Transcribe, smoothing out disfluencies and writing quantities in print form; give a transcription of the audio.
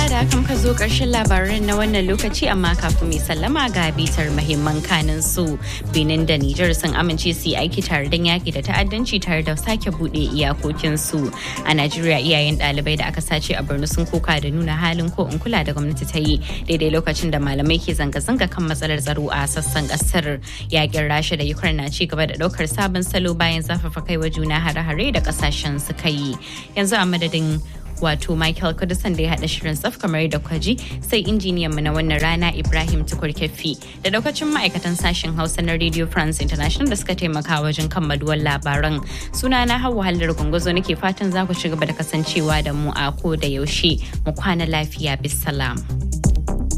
madalla da kan ka zo ƙarshen labaran na wannan lokaci amma kafin mai sallama ga bitar muhimman kanin su. Benin da Nijar sun amince su yi aiki tare don yaƙi da ta'addanci tare da sake buɗe iyakokin su. A Najeriya iyayen ɗalibai da aka sace a Borno sun koka da nuna halin ko in kula da gwamnati ta yi daidai lokacin da malamai ke zanga-zanga kan matsalar tsaro a sassan ƙasar. Yaƙin Rasha da Ukraine na ci gaba da ɗaukar sabon salo bayan zafafa kai wa juna hare-hare da ƙasashen suka yi. Yanzu a madadin wato Michael Kudusan da ya haɗa shirin tsaf kamar da kwaji sai injiniyan mu na wannan rana Ibrahim Tukur Kefi da daukacin ma'aikatan sashen Hausa na Radio France International da suka taimaka wajen kammaluwar labaran. Sunana Hauwa Hallar Gunguzo nake fatan za ku ci gaba da kasancewa da mu a ko da yaushe. Mu kwana lafiya bisalam.